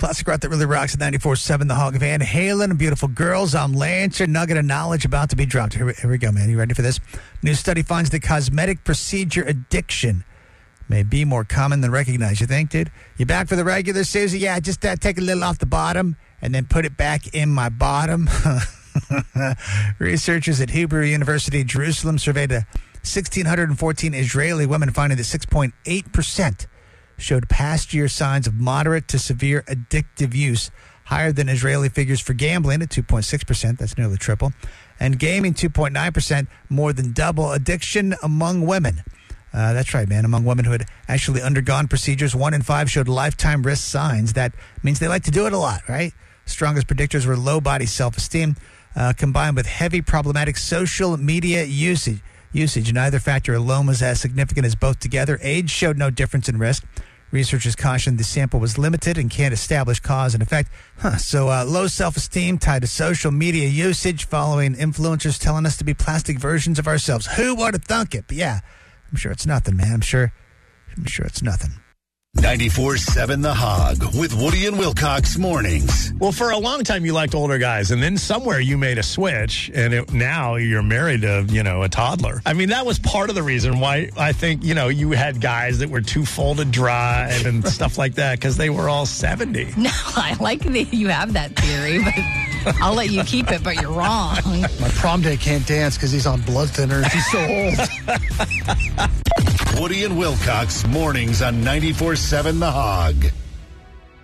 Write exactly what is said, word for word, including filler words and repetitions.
Classic rock that really rocks at ninety-four point seven The Hog. Van Halen and Beautiful Girls on Lancer. Nugget of knowledge about to be dropped. Here we, here we go, man. You ready for this? New study finds that cosmetic procedure addiction may be more common than recognized. You think, dude? You back for the regular, Susie? Yeah, just uh, take a little off the bottom and then put it back in my bottom. Researchers at Hebrew University, Jerusalem, surveyed a one thousand six hundred fourteen Israeli women, finding that six point eight percent showed past year signs of moderate to severe addictive use, higher than Israeli figures for gambling at two point six percent. That's nearly triple. And gaming, two point nine percent, more than double. Addiction among women. Uh, that's right, man. Among women who had actually undergone procedures, one in five showed lifetime risk signs. That means they like to do it a lot, right? Strongest predictors were low body self-esteem, uh, combined with heavy problematic social media usage. Usage. Neither factor alone was as significant as both together. Age showed no difference in risk. Researchers cautioned the sample was limited and can't establish cause and effect. Huh. So uh, low self-esteem tied to social media usage, following influencers telling us to be plastic versions of ourselves. Who would have thunk it? But yeah, I'm sure it's nothing, man. I'm sure, I'm sure it's nothing. ninety-four point seven The Hog with Woody and Wilcox mornings. Well, for a long time, you liked older guys, and then somewhere you made a switch, and it, now you're married to, you know, a toddler. I mean, that was part of the reason why I think, you know, you had guys that were too full to drive and stuff like that, because they were all seventy. No, I like that you have that theory, but I'll let you keep it, but you're wrong. My prom date can't dance because he's on blood thinners. He's so old. Woody and Wilcox mornings on ninety-four point seven The Hog.